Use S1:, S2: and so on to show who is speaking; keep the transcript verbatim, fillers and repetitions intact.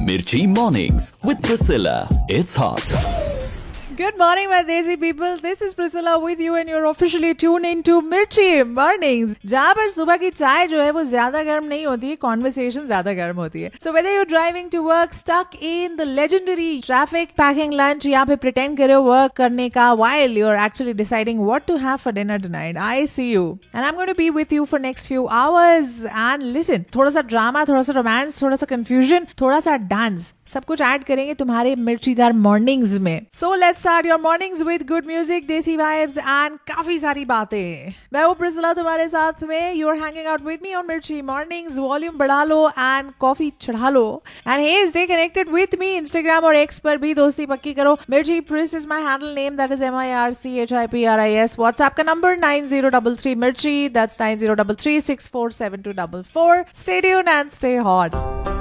S1: Mirchi Mornings with Priscilla. It's hot.
S2: Good morning, my Desi people. This is Priscilla with you and you're officially tuned into Mirchi Mornings, जहाँ पर सुबह की चाय जो है वो ज्यादा गर्म नहीं होती है, conversation ज्यादा गर्म होती है. So whether you're driving to work, stuck in the legendary traffic, packing lunch, या फिर pretend कर रहे हो work करने का while you're actually deciding what to have for dinner tonight, I see you. And I'm going to be with you for next few hours. And listen, थोड़ा सा drama, थोड़ा सा romance, थोड़ा सा confusion, थोड़ा सा dance, सब कुछ ऐड करेंगे तुम्हारे मिर्चीदार मॉर्निंग्स में. So let's start your mornings with good music, देसी वाइब्स एंड काफी सारी बातें. मैं हूं प्रिसिला तुम्हारे साथ में. You are hanging out with me on मिर्ची मॉर्निंग्स. वॉल्यूम बढ़ा लो एंड कॉफी चढ़ा लो. And hey stay connected with me. Instagram और एक्स पर भी दोस्ती पक्की करो. मिर्ची प्रिस is my handle name, that is M I R C H I P R I S. WhatsApp का number nine zero double three मिर्ची, that's nine zero double three six four seven to double four. Stay tuned and stay hot.